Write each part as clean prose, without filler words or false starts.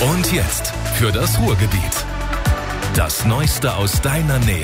Und jetzt für das Ruhrgebiet. Das Neueste aus deiner Nähe.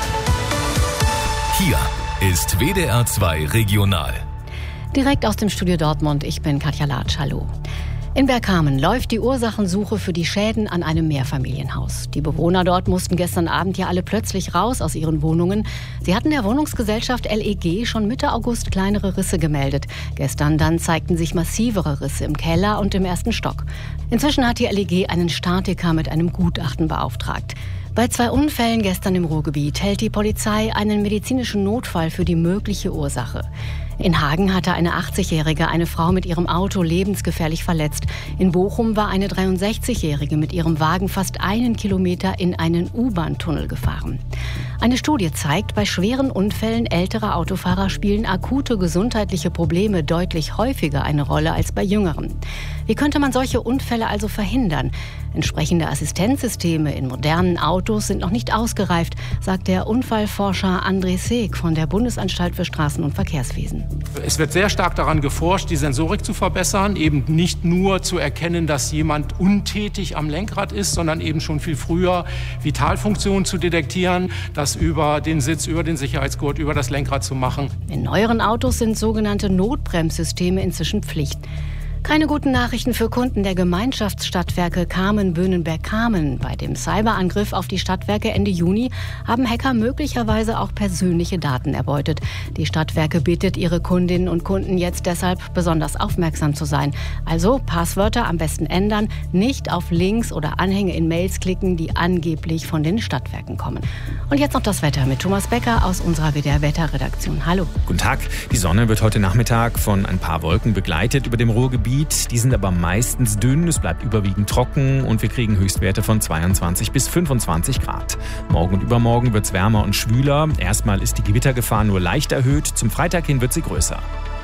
Hier ist WDR 2 Regional. Direkt aus dem Studio Dortmund, ich bin Katja Latsch, hallo. In Bergkamen läuft die Ursachensuche für die Schäden an einem Mehrfamilienhaus. Die Bewohner dort mussten gestern Abend ja alle plötzlich raus aus ihren Wohnungen. Sie hatten der Wohnungsgesellschaft LEG schon Mitte August kleinere Risse gemeldet. Gestern dann zeigten sich massivere Risse im Keller und im ersten Stock. Inzwischen hat die LEG einen Statiker mit einem Gutachten beauftragt. Bei 2 Unfällen gestern im Ruhrgebiet hält die Polizei einen medizinischen Notfall für die mögliche Ursache. In Hagen hatte eine 80-Jährige eine Frau mit ihrem Auto lebensgefährlich verletzt. In Bochum war eine 63-Jährige mit ihrem Wagen fast 1 Kilometer in einen U-Bahn-Tunnel gefahren. Eine Studie zeigt, bei schweren Unfällen älterer Autofahrer spielen akute gesundheitliche Probleme deutlich häufiger eine Rolle als bei jüngeren. Wie könnte man solche Unfälle also verhindern? Entsprechende Assistenzsysteme in modernen Autos sind noch nicht ausgereift, sagt der Unfallforscher André Seeg von der Bundesanstalt für Straßen- und Verkehrswesen. Es wird sehr stark daran geforscht, die Sensorik zu verbessern, eben nicht nur zu erkennen, dass jemand untätig am Lenkrad ist, sondern eben schon viel früher Vitalfunktionen zu detektieren, das über den Sitz, über den Sicherheitsgurt, über das Lenkrad zu machen. In neueren Autos sind sogenannte Notbremssysteme inzwischen Pflicht. Keine guten Nachrichten für Kunden der Gemeinschaftsstadtwerke Kamen-Böhnenberg-Kamen. Bei dem Cyberangriff auf die Stadtwerke Ende Juni haben Hacker möglicherweise auch persönliche Daten erbeutet. Die Stadtwerke bittet ihre Kundinnen und Kunden jetzt deshalb besonders aufmerksam zu sein. Also Passwörter am besten ändern, nicht auf Links oder Anhänge in Mails klicken, die angeblich von den Stadtwerken kommen. Und jetzt noch das Wetter mit Thomas Becker aus unserer WDR-Wetterredaktion. Hallo. Guten Tag. Die Sonne wird heute Nachmittag von ein paar Wolken begleitet über dem Ruhrgebiet. Die sind aber meistens dünn, es bleibt überwiegend trocken und wir kriegen Höchstwerte von 22 bis 25 Grad. Morgen und übermorgen wird es wärmer und schwüler. Erstmal ist die Gewittergefahr nur leicht erhöht, zum Freitag hin wird sie größer.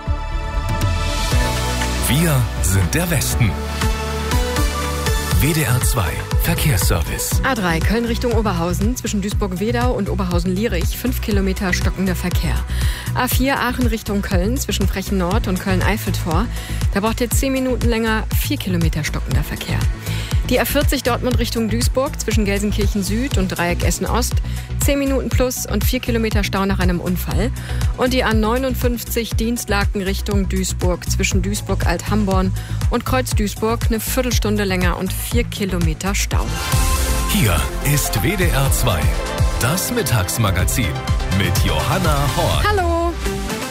Wir sind der Westen. WDR 2 Verkehrsservice. A3 Köln Richtung Oberhausen, zwischen Duisburg-Wedau und Oberhausen-Lierich, 5 Kilometer stockender Verkehr. A4 Aachen Richtung Köln, zwischen Frechen Nord und Köln-Eiffeltor. Da braucht ihr 10 Minuten länger, 4 Kilometer stockender Verkehr. Die A40 Dortmund Richtung Duisburg, zwischen Gelsenkirchen Süd und Dreieck Essen Ost, 10 Minuten plus und 4 Kilometer Stau nach einem Unfall. Und die A59 Dienstlaken Richtung Duisburg, zwischen Duisburg Alt-Hamborn und Kreuz Duisburg, eine Viertelstunde länger und 4 Kilometer Stau. Hier ist WDR 2, das Mittagsmagazin mit Johanna Horn. Hallo